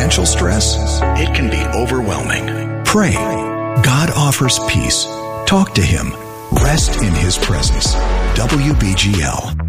financial stress? It can be overwhelming. Pray. God offers peace. Talk to Him. Rest in His presence. WBGL.